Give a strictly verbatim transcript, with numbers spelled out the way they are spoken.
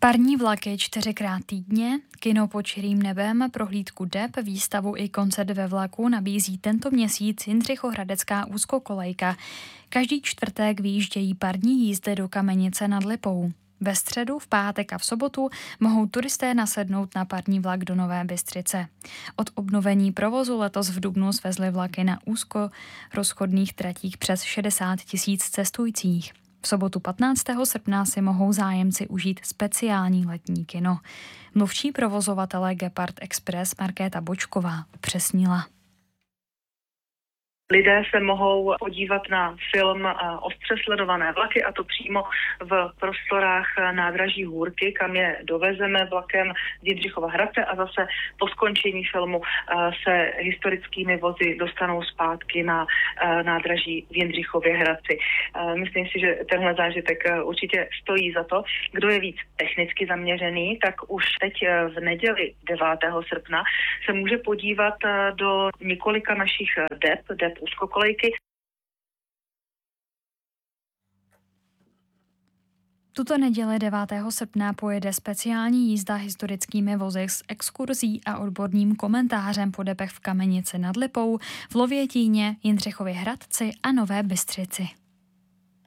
Parní vlaky čtyřikrát týdně, kino pod širým nebem, prohlídku D E P, výstavu i koncert ve vlaku nabízí tento měsíc Jindřichohradecká úzkokolejka. Každý čtvrtek vyjíždějí parní jízdy do Kamenice nad Lipou. Ve středu, v pátek a v sobotu mohou turisté nasednout na parní vlak do Nové Bystřice. Od obnovení provozu letos v dubnu svezly vlaky na úzkorozchodných tratích přes šedesát tisíc cestujících. V sobotu patnáctého srpna si mohou zájemci užít speciální letní kino. Mluvčí provozovatele Gepard Express Markéta Bočková upřesnila. Lidé se mohou podívat na film Ostře sledované vlaky, a to přímo v prostorách nádraží Hůrky, kam je dovezeme vlakem z Jindřichova Hradce, a zase po skončení filmu se historickými vozy dostanou zpátky na nádraží v Jindřichově Hradci. Myslím si, že tenhle zážitek určitě stojí za to. Kdo je víc technicky zaměřený, tak už teď v neděli devátého srpna se může podívat do několika našich D E P, D E P úzkokolejky. Tuto neděli devátého srpna pojede speciální jízda historickými vozy s exkurzí a odborným komentářem po depech v Kamenici nad Lipou, v Lovětíně, Jindřichově Hradci a Nové Bystřici.